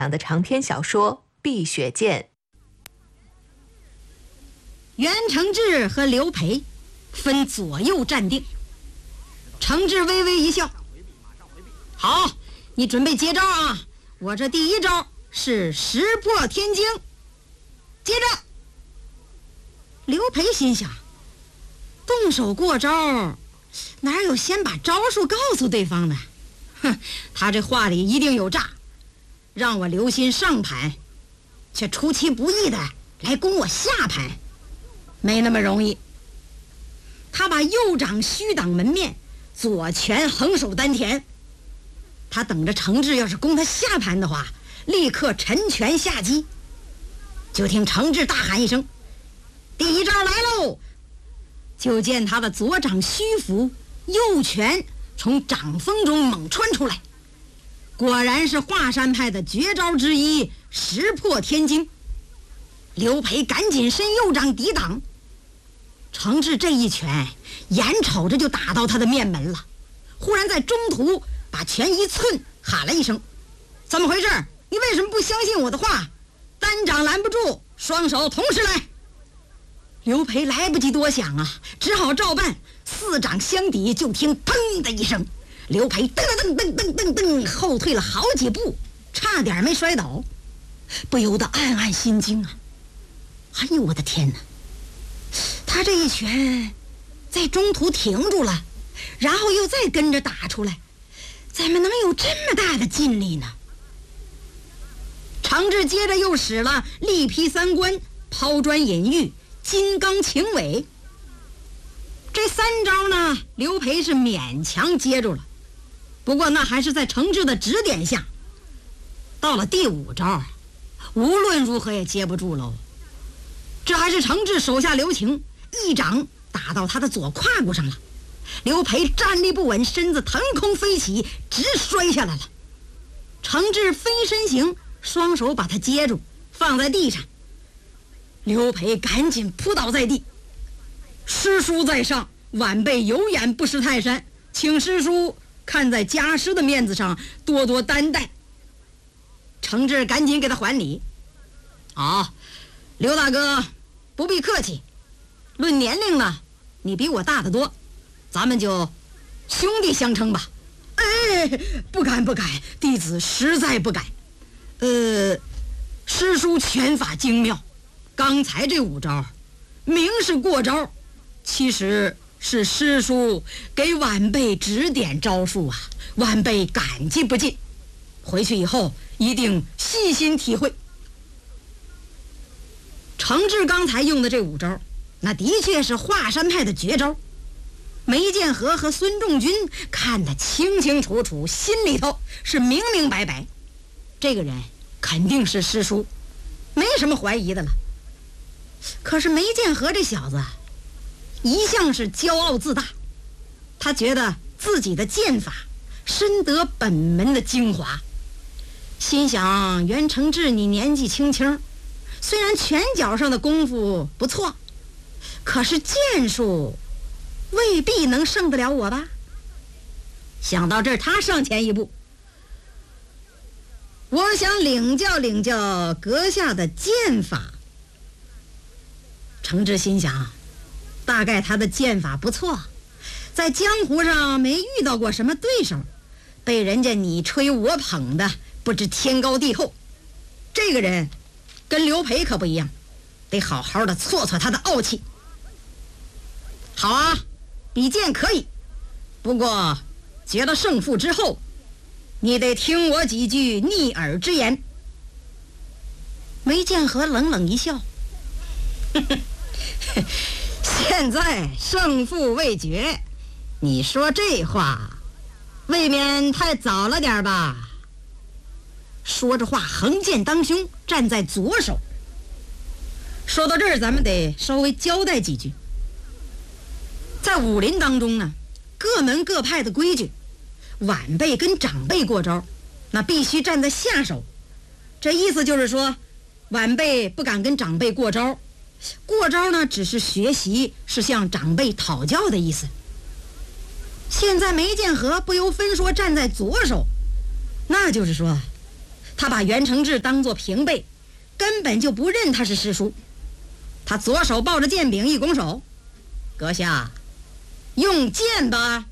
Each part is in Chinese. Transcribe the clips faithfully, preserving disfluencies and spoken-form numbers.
的长篇小说《碧血剑》。 袁承志和刘培分左右站定，承志微微一笑：“好，你准备接招啊！我这第一招是石破天惊。”接着，刘培心想：动手过招，哪有先把招数告诉对方的？哼，他这话里一定有诈，让我留心上盘，却出其不意的来攻我下盘，没那么容易。他把右掌虚挡门面，左拳横守丹田。他等着承志要是攻他下盘的话，立刻沉拳下击。就听承志大喊一声：“第一招来喽！”就见他的左掌虚浮，右拳从掌锋中猛穿出来，果然是华山派的绝招之一——石破天惊。刘培赶紧伸右掌抵挡，承志这一拳眼瞅着就打到他的面门了，忽然在中途把拳一寸，喊了一声：“怎么回事？你为什么不相信我的话？单掌拦不住，双手同时来！”刘培来不及多想啊，只好照办，四掌相抵，就听砰的一声，刘培噔噔噔噔噔噔后退了好几步，差点没摔倒，不由得暗暗心惊啊！哎呦我的天哪！他这一拳在中途停住了，然后又再跟着打出来，怎么能有这么大的劲力呢？承志接着又使了力劈三关、抛砖引玉、金刚擎尾。这三招呢，刘培是勉强接住了，不过那还是在承志的指点下。到了第五招，无论如何也接不住喽。这还是承志手下留情，一掌打到他的左胯骨上了。刘培站立不稳，身子腾空飞起，直摔下来了。承志飞身行，双手把他接住，放在地上。刘培赶紧扑倒在地：“师叔在上，晚辈有眼不识泰山，请师叔看在家师的面子上多多担待。”承志赶紧给他还礼：“好，刘大哥不必客气，论年龄呢，你比我大得多，咱们就兄弟相称吧。”“哎，不敢不敢，弟子实在不敢。呃，师叔拳法精妙，刚才这五招明是过招，其实是师叔给晚辈指点招数啊，晚辈感激不尽，回去以后一定细心体会。”承志刚才用的这五招，那的确是华山派的绝招。梅剑河和孙仲军看得清清楚楚，心里头是明明白白，这个人肯定是师叔，没什么怀疑的了。可是梅剑河这小子一向是骄傲自大，他觉得自己的剑法深得本门的精华，心想袁承志你年纪轻轻，虽然拳脚上的功夫不错，可是剑术未必能胜得了我吧。想到这儿，他上前一步：“我想领教领教阁下的剑法。”承志心想，大概他的剑法不错，在江湖上没遇到过什么对手，被人家你吹我捧的不知天高地厚。这个人跟刘培可不一样，得好好的挫挫他的傲气。好啊，比剑可以，不过决了胜负之后，你得听我几句逆耳之言。梅剑河冷冷一笑：“现在胜负未决，你说这话未免太早了点吧？”说着话，横剑当胸，站在左手。说到这儿，咱们得稍微交代几句。在武林当中呢，各门各派的规矩，晚辈跟长辈过招，那必须站在下手。这意思就是说，晚辈不敢跟长辈过招，过招呢只是学习，是向长辈讨教的意思。现在梅剑河不由分说站在左手，那就是说他把袁承志当作平辈，根本就不认他是师叔。他左手抱着剑柄一拱手：“阁下，用剑吧。”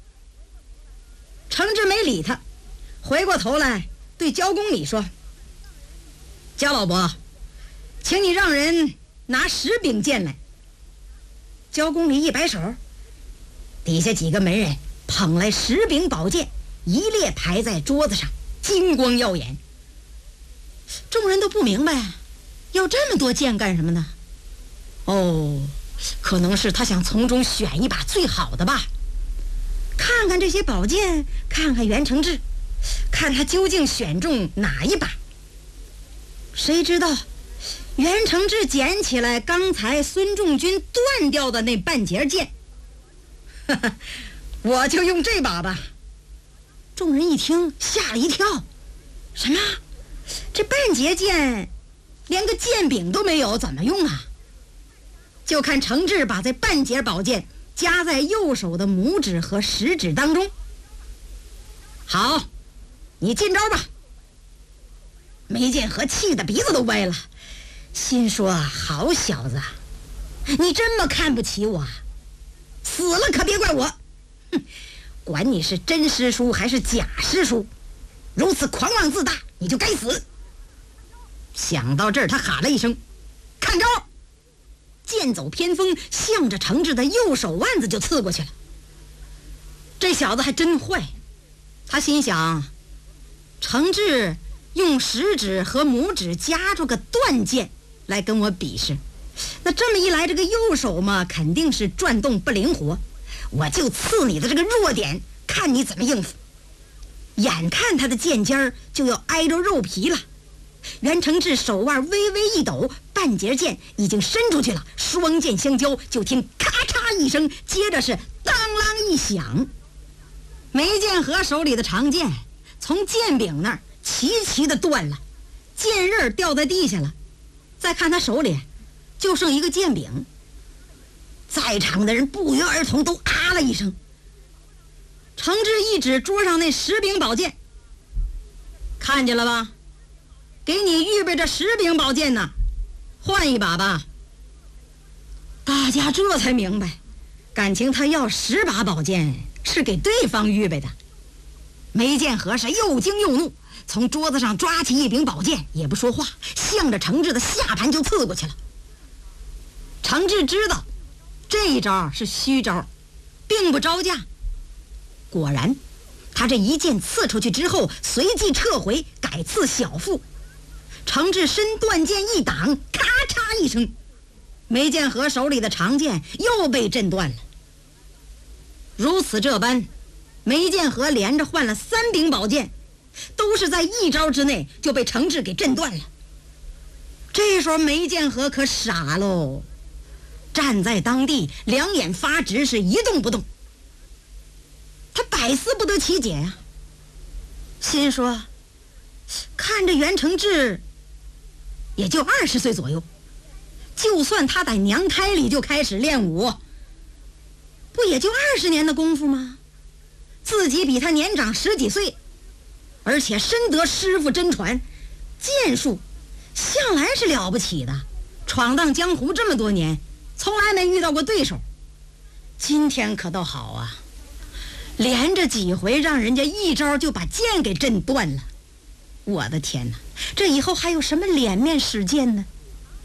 承志没理他，回过头来对焦公礼说：“焦老伯，请你让人拿十柄剑来。”焦公礼一摆手，底下几个门人捧来十柄宝剑，一列排在桌子上，金光耀眼。众人都不明白，要这么多剑干什么呢？哦，可能是他想从中选一把最好的吧。看看这些宝剑，看看袁承志，看他究竟选中哪一把。谁知道袁承志捡起来刚才孙仲军断掉的那半截剑，哈哈，我就用这把吧。众人一听吓了一跳，什么？这半截剑连个剑柄都没有，怎么用啊？就看承志把这半截宝剑夹在右手的拇指和食指当中。好，你进招吧。梅剑河气得鼻子都歪了，心说：好小子，你这么看不起我，死了可别怪我。哼，管你是真师叔还是假师叔，如此狂妄自大，你就该死。想到这儿，他喊了一声：看招！剑走偏锋，向着承志的右手腕子就刺过去了。这小子还真坏，他心想：承志用食指和拇指夹住个断剑来跟我比试，那这么一来，这个右手嘛肯定是转动不灵活，我就刺你的这个弱点，看你怎么应付。眼看他的剑尖儿就要挨着肉皮了，袁承志手腕微微一抖，半截剑已经伸出去了，双剑相交，就听咔嚓一声，接着是当啷一响。梅剑河手里的长剑从剑柄那儿齐齐的断了，剑刃掉在地下了。再看他手里就剩一个剑柄，在场的人不约而同都啊了一声。承志一指桌上那十柄宝剑：看见了吧？给你预备着十柄宝剑呢，换一把吧。大家这才明白，感情他要十把宝剑是给对方预备的。梅剑河是又惊又怒，从桌子上抓起一柄宝剑，也不说话，向着承志的下盘就刺过去了。承志知道这一招是虚招，并不招架。果然，他这一剑刺出去之后，随即撤回，改刺小腹。承志身断剑一挡，咔嚓一声，梅剑河手里的长剑又被震断了。如此这般，梅剑河连着换了三柄宝剑，都是在一招之内就被承志给震断了。这时候梅剑河可傻喽，站在当地，两眼发直，是一动不动。他百思不得其解呀、啊，心说：看着袁承志也就二十岁左右，就算他在娘胎里就开始练武，不也就二十年的功夫吗？自己比他年长十几岁，而且深得师傅真传，剑术向来是了不起的，闯荡江湖这么多年，从来没遇到过对手。今天可倒好啊，连着几回让人家一招就把剑给震断了。我的天哪，这以后还有什么脸面使剑呢？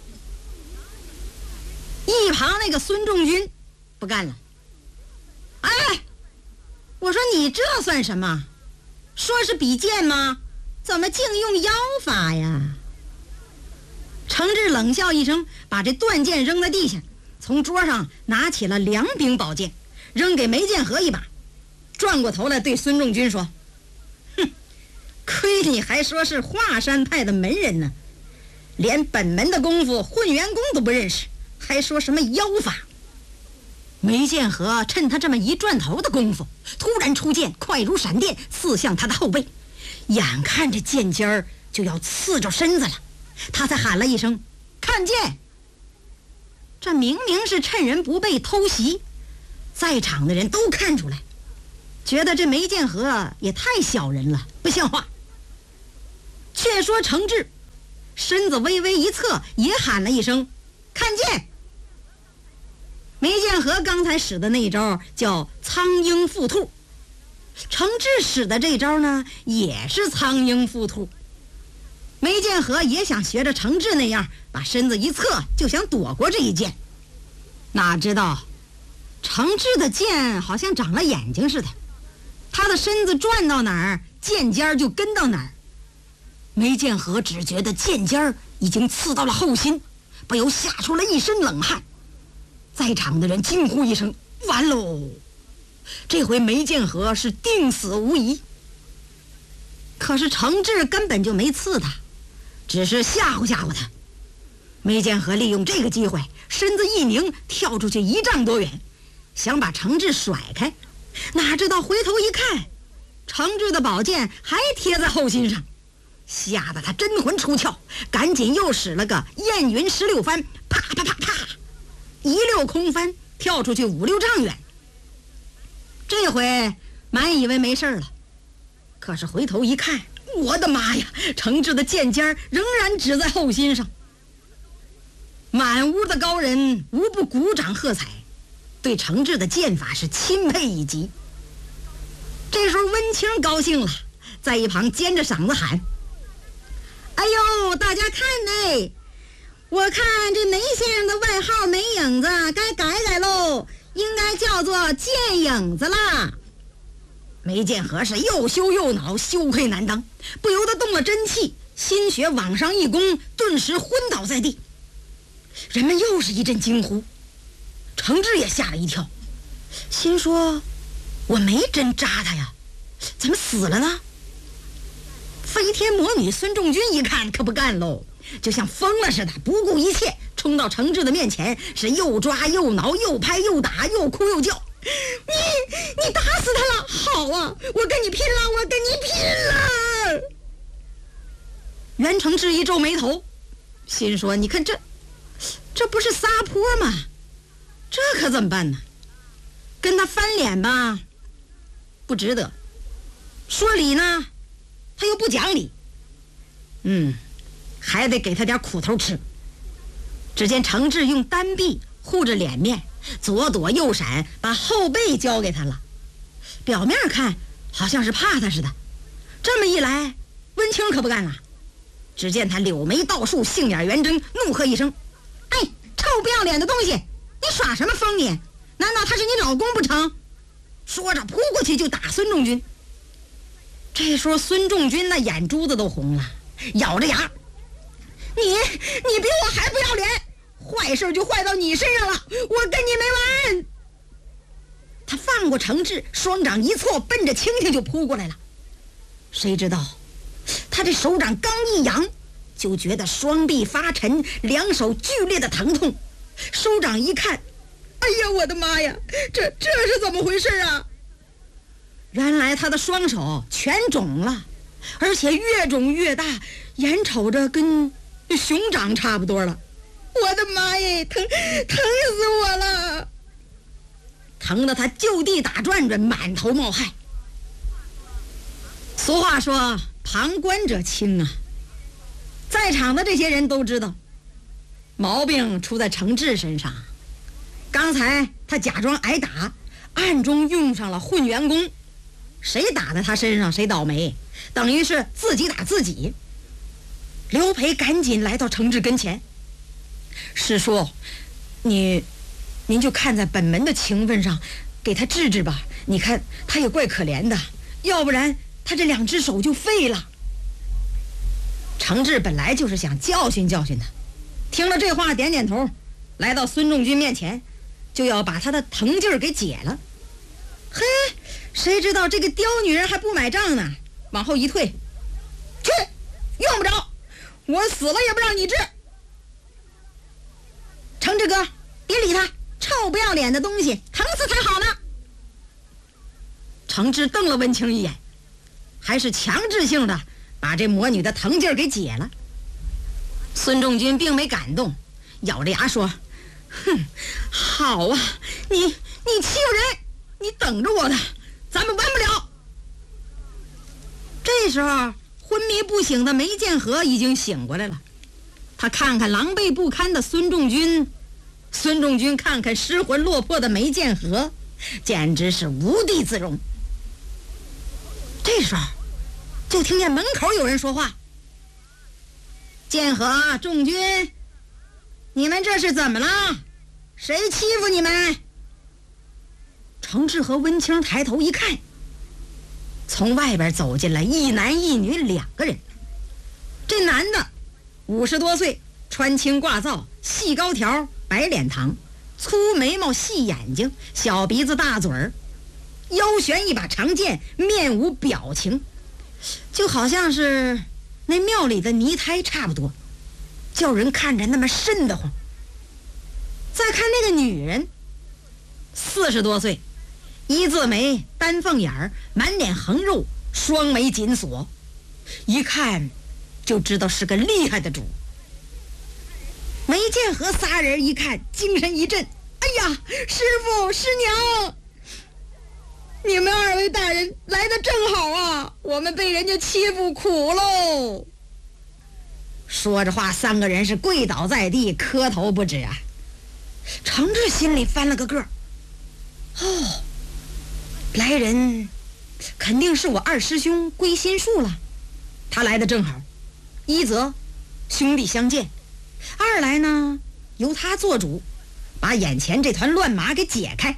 一旁那个孙仲军不干了：哎，我说你这算什么？说是比剑吗？怎么竟用妖法呀？承志冷笑一声，把这断剑扔在地下，从桌上拿起了两柄宝剑，扔给梅剑河一把，转过头来对孙仲军说：哼，亏你还说是华山派的门人呢，连本门的功夫混元功都不认识，还说什么妖法。梅剑河趁他这么一转头的功夫，突然出剑，快如闪电，刺向他的后背。眼看着剑尖儿就要刺着身子了，他才喊了一声：看剑！这明明是趁人不备偷袭，在场的人都看出来，觉得这梅剑河也太小人了，不像话。 却说程志身子微微一侧，也喊了一声看见。梅建和刚才使的那一招叫苍鹰附兔，程志使的这招呢也是苍鹰附兔。梅建和也想学着程志那样把身子一侧，就想躲过这一剑，哪知道程志的剑好像长了眼睛似的，他的身子转到哪儿，剑尖就跟到哪儿。梅建和只觉得剑尖已经刺到了后心，不由吓出了一身冷汗。在场的人惊呼一声：完喽！这回梅建和是定死无疑。可是程志根本就没刺他，只是吓唬吓唬他。梅建和利用这个机会，身子一拧，跳出去一丈多远，想把程志甩开，哪知道回头一看，程志的宝剑还贴在后心上，吓得他真魂出窍，赶紧又使了个燕云十六翻，啪啪啪啪，一溜空翻跳出去五六丈远。这回满以为没事了，可是回头一看，我的妈呀，程志的剑尖仍然指在后心上。满屋的高人无不鼓掌喝彩，对程志的剑法是钦佩一极。这时候温清高兴了，在一旁尖着嗓子喊：哎呦，大家看哎，我看这梅先生的外号梅影子该改改喽，应该叫做剑影子啦。梅建和是又羞又恼，羞愧难当，不由得动了真气，心血往上一攻，顿时昏倒在地。人们又是一阵惊呼，程志也吓了一跳，心说我没真扎他呀，怎么死了呢？飞天魔女孙仲君一看可不干喽，就像疯了似的，不顾一切冲到程志的面前，是又抓又挠，又拍又打，又哭又叫：你你打死他了！好啊，我跟你拼了，我跟你拼了！袁承志一皱眉头，心说你看这这不是撒泼吗？这可怎么办呢？跟他翻脸吧，不值得；说理呢，他又不讲理。嗯，还得给他点苦头吃。只见程志用单臂护着脸面，左躲右闪，把后背交给他了。表面看好像是怕他似的，这么一来，温清可不干了。只见他柳眉倒竖，杏眼圆睁，怒喝一声：哎，臭不要脸的东西，你耍什么疯你？难道他是你老公不成？说着扑过去就打孙仲君。这时候孙仲君那眼珠子都红了，咬着牙：你你比我还不要脸，坏事就坏到你身上了，我跟你没完！他放过程志，双掌一错，奔着青青就扑过来了。谁知道他这手掌刚一扬，就觉得双臂发沉，两手剧烈的疼痛。收掌一看，哎呀，我的妈呀，这这是怎么回事啊？原来他的双手全肿了，而且越肿越大，眼瞅着跟熊掌差不多了。我的妈呀，疼疼死我了！疼得他就地打转转，满头冒汗。俗话说旁观者清啊，在场的这些人都知道毛病出在程志身上。刚才他假装挨打，暗中用上了混元功，谁打在他身上谁倒霉，等于是自己打自己。刘培赶紧来到程志跟前：师叔，你您就看在本门的情分上，给他治治吧，你看他也怪可怜的，要不然他这两只手就废了。程志本来就是想教训教训他，听了这话点点头，来到孙仲君面前，就要把他的疼劲儿给解了。嘿，谁知道这个刁女人还不买账呢，往后一退：去，用不着，我死了也不让你治。程志哥，别理他，臭不要脸的东西，疼死才好呢。程志瞪了温清一眼，还是强制性的把这魔女的疼劲儿给解了。孙仲君并没感动，咬着牙说：哼，好啊，你你欺负人，你等着我的，咱们完不了。这时候昏迷不醒的梅建和已经醒过来了。他看看狼狈不堪的孙仲军，孙仲军看看失魂落魄的梅建和，简直是无地自容。这时候就听见门口有人说话：“建和、仲军，你们这是怎么了？谁欺负你们？”程志和温清抬头一看，从外边走进来一男一女两个人。这男的五十多岁，穿青挂皂，细高条，白脸膛，粗眉毛细眼睛，小鼻子大嘴儿，腰悬一把长剑，面无表情，就好像是那庙里的泥胎差不多，叫人看着那么瘆得慌。再看那个女人，四十多岁，一字眉，丹凤眼儿，满脸横肉，双眉紧锁，一看就知道是个厉害的主。梅建和仨人一看，精神一振：“哎呀，师傅师娘，你们二位大人来得正好啊，我们被人家欺负苦喽。”说着话，三个人是跪倒在地，磕头不止啊。程志心里翻了个个，哦，来人肯定是我二师兄归心术了。他来的正好，一则兄弟相见，二来呢由他做主，把眼前这团乱麻给解开。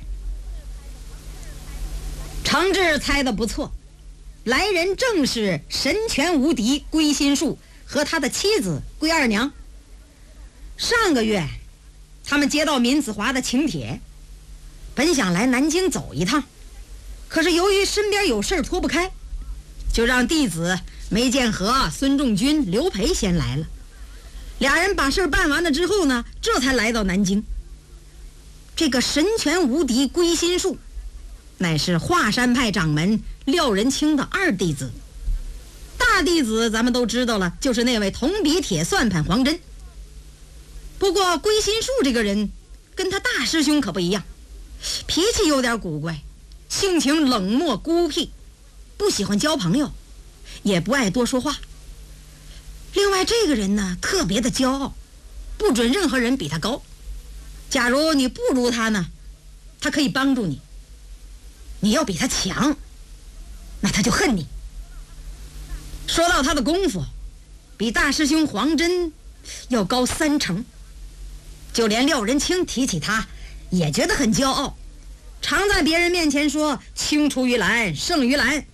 程志猜得不错，来人正是神拳无敌归心术和他的妻子归二娘。上个月他们接到闵子华的请帖，本想来南京走一趟，可是由于身边有事脱不开，就让弟子梅建和、孙仲军、刘培先来了。俩人把事办完了之后呢，这才来到南京。这个神拳无敌归心术乃是华山派掌门廖仁清的二弟子，大弟子咱们都知道了，就是那位铜笔铁算盘黄真。不过归心术这个人跟他大师兄可不一样，脾气有点古怪，性情冷漠孤僻，不喜欢交朋友，也不爱多说话。另外这个人呢特别的骄傲，不准任何人比他高，假如你不如他呢，他可以帮助你，你要比他强，那他就恨你。说到他的功夫，比大师兄黄真要高三成，就连廖仁清提起他也觉得很骄傲，常在别人面前说青出于蓝胜于蓝。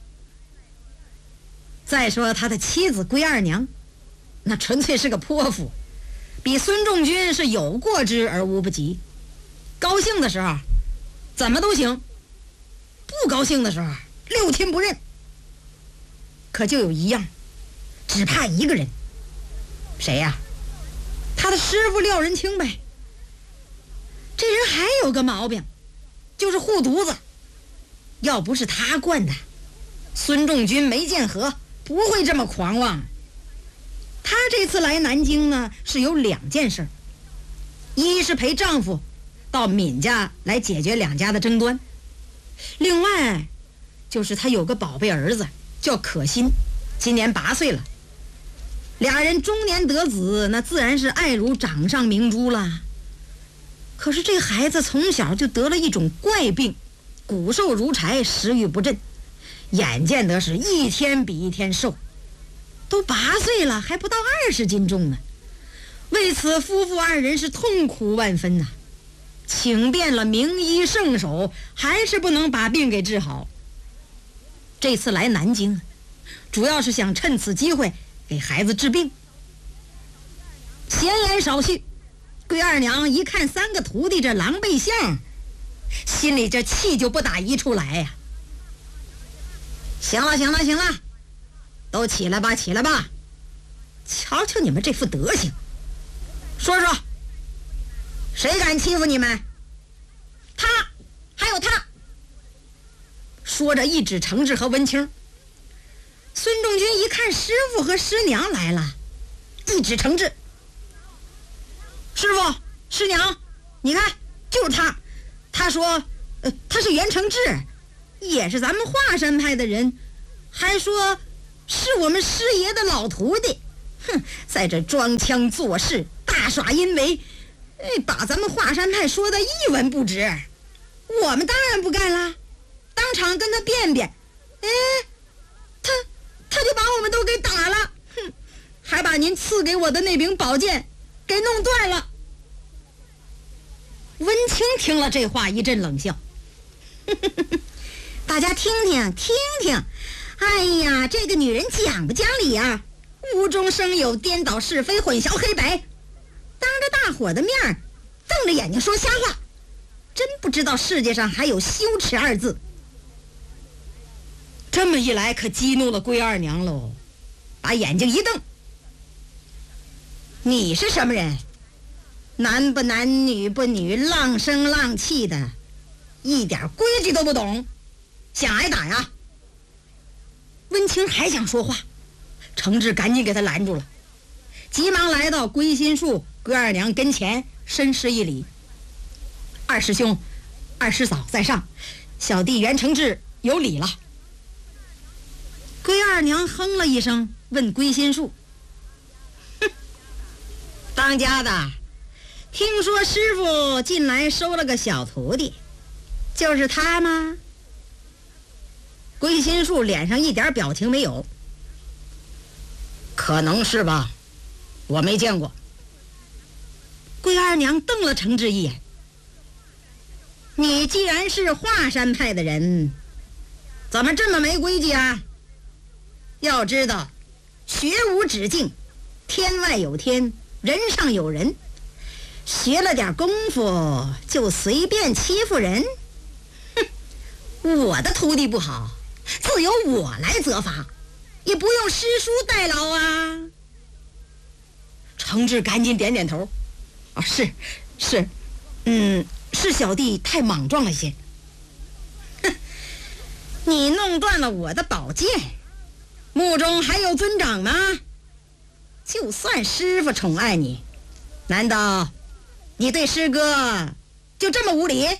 再说他的妻子归二娘，那纯粹是个泼妇，比孙仲军是有过之而无不及。高兴的时候怎么都行，不高兴的时候六亲不认。可就有一样，只怕一个人。谁呀？他的师傅廖仁清呗。这人还有个毛病，就是护犊子，要不是他惯的，孙仲军、梅建和不会这么狂妄。他这次来南京呢，是有两件事，一是陪丈夫到闵家来解决两家的争端，另外就是他有个宝贝儿子叫可心，今年八岁了。俩人中年得子，那自然是爱如掌上明珠了。可是这孩子从小就得了一种怪病，骨瘦如柴，食欲不振，眼见得是一天比一天瘦，都八岁了还不到二十斤重呢。为此夫妇二人是痛苦万分呐、啊，请遍了名医圣手，还是不能把病给治好。这次来南京主要是想趁此机会给孩子治病。闲言少叙，桂二娘一看三个徒弟这狼狈相，心里这气就不打一处来呀、啊。行了行了行了，都起来吧起来吧，瞧瞧你们这副德行，说说谁敢欺负你们？他还有他。说着一指程志和文清。孙仲军一看师傅和师娘来了，一指程志：师傅师娘，你看就是他。他说呃，他是袁承志，也是咱们华山派的人，还说是我们师爷的老徒弟，哼，在这装腔作势，大耍淫为，哎，把咱们华山派说的一文不值。我们当然不干啦，当场跟他辩辩，哎，他他就把我们都给打了，哼，还把您赐给我的那柄宝剑给弄断了。温清听了这话一阵冷笑，大家听听听听，哎呀，这个女人讲不讲理啊，无中生有，颠倒是非，混淆黑白，当着大伙的面瞪着眼睛说瞎话，真不知道世界上还有羞耻二字。这么一来可激怒了龟二娘喽，把眼睛一瞪，你是什么人？男不男女不女，浪声浪气的，一点规矩都不懂，想挨打呀？温清还想说话，程志赶紧给他拦住了，急忙来到龟心树龟二娘跟前，深施一礼：二师兄二师嫂在上，小弟袁承志有礼了。龟二娘哼了一声，问龟心树：哼，当家的，听说师傅近来收了个小徒弟，就是他吗？龟心树脸上一点表情没有。可能是吧，我没见过。龟二娘瞪了程志一眼：你既然是华山派的人，怎么这么没规矩啊？要知道，学无止境，天外有天，人上有人，学了点功夫就随便欺负人？哼，我的徒弟不好，自有我来责罚，也不用师叔代劳啊。程志赶紧点点头：啊，是是，嗯，是小弟太莽撞了些。哼，你弄断了我的宝剑，墓中还有尊长吗？就算师傅宠爱你，难道你对师哥就这么无礼？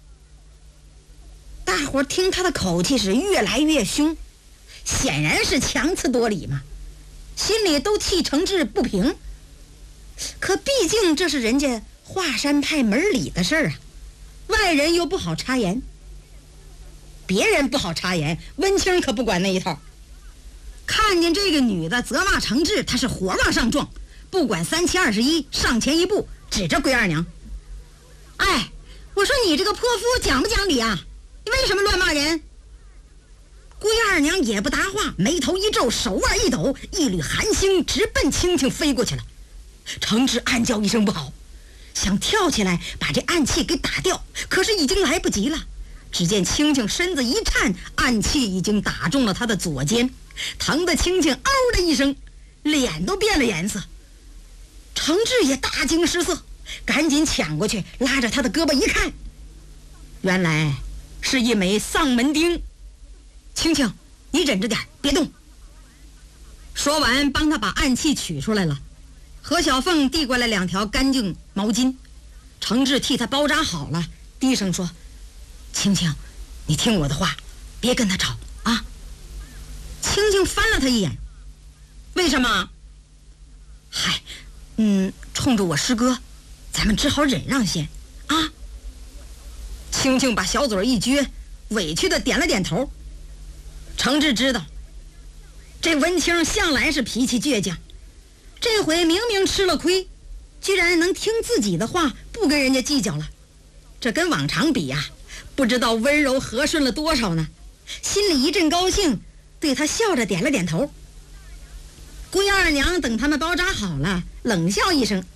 大伙听他的口气是越来越凶，显然是强词夺理嘛，心里都替程志不平。可毕竟这是人家华山派门里的事儿啊，外人又不好插言。别人不好插言，温清可不管那一套。看见这个女的责骂程志，他是火往上撞，不管三七二十一，上前一步指着龟二娘：哎，我说你这个泼妇讲不讲理啊？你为什么乱骂人？龟二娘也不答话，眉头一皱，手腕一抖，一缕寒星直奔青青飞过去了。程志暗叫一声不好，想跳起来把这暗器给打掉，可是已经来不及了。只见青青身子一颤，暗器已经打中了他的左肩，疼得青青嗷的一声，脸都变了颜色。程志也大惊失色，赶紧抢过去，拉着他的胳膊一看，原来是一枚丧门钉。青青，你忍着点，别动。说完，帮他把暗器取出来了。何小凤递过来两条干净毛巾，程志替他包扎好了，低声说：青青，你听我的话，别跟他吵啊。青青翻了他一眼：为什么？嗨，嗯，冲着我师哥，咱们只好忍让些啊。青青把小嘴一撅，委屈的点了点头。程志知道这温清向来是脾气倔强，这回明明吃了亏，居然能听自己的话，不跟人家计较了。这跟往常比呀、啊，不知道温柔和顺了多少呢。心里一阵高兴，对他笑着点了点头。龟二娘等他们包扎好了，冷笑一声：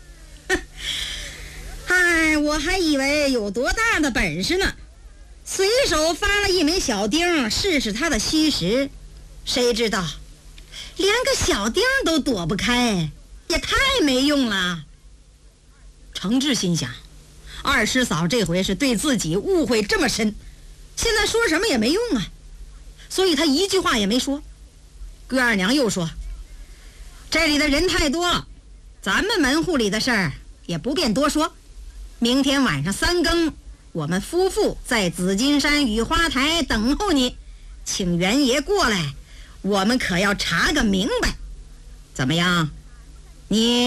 哎，我还以为有多大的本事呢，随手发了一枚小钉试试他的虚实，谁知道连个小钉都躲不开，也太没用了。程志心想，二师嫂这回是对自己误会这么深，现在说什么也没用啊，所以他一句话也没说。龟二娘又说：这里的人太多，咱们门户里的事儿也不便多说，明天晚上三更，我们夫妇在紫金山雨花台等候你，请袁爷过来， 我们可要查个明白。怎么样？你